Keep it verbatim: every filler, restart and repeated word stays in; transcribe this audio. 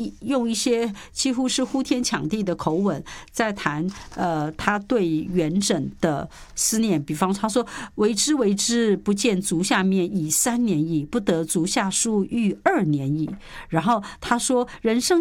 用一些几乎是呼天抢地的口吻在谈呃他对元稹的思念，比方他说为之为之，不见足下面已三年矣，不得足下书逾二年矣。然后他说人生